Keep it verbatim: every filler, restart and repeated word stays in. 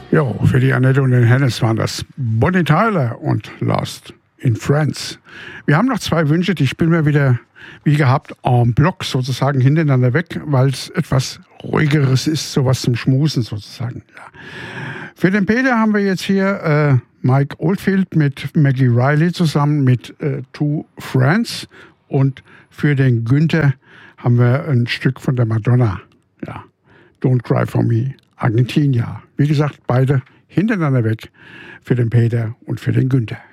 Jo, für die Annette und den Hennes waren das Bonnie Tyler und Lost in France. Wir haben noch zwei Wünsche, die spielen wir wieder, wie gehabt, en bloc sozusagen hintereinander weg, weil es etwas ruhigeres ist, sowas zum Schmusen sozusagen. Ja. Für den Peter haben wir jetzt hier äh, Mike Oldfield mit Maggie Riley zusammen mit äh, Two Friends, und für den Günther haben wir ein Stück von der Madonna. Ja. Don't Cry For Me, Argentina. Wie gesagt, beide hintereinander weg für den Peter und für den Günther.